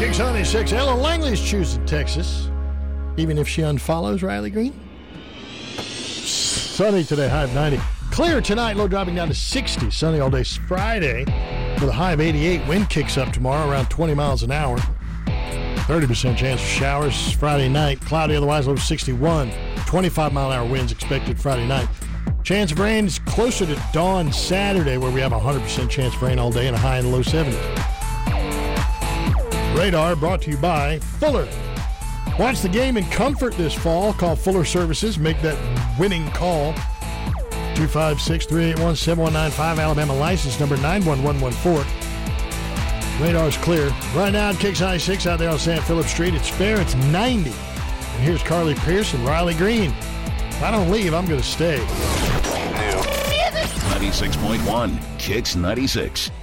Kicks 96. Ellen Langley's choosing Texas, even if she unfollows Riley Green. Sunny today, high of 90. Clear tonight, low dropping down to 60. Sunny all day Friday with a high of 88. Wind kicks up tomorrow around 20 miles an hour. 30% chance of showers Friday night. Cloudy otherwise, low 61. 25-mile-an-hour winds expected Friday night. Chance of rain is closer to dawn Saturday, where we have a 100% chance of rain all day and a high in the low 70s. Radar brought to you by Fuller. Watch the game in comfort this fall. Call Fuller Services. Make that winning call. 256-381-7195. Alabama license number 91114. Radar's clear. Right now it Kicks 96 out there on St. Philip Street. It's fair. It's 90. And here's Carly Pierce and Riley Green. If I don't leave, I'm going to stay. 96.1 Kicks 96.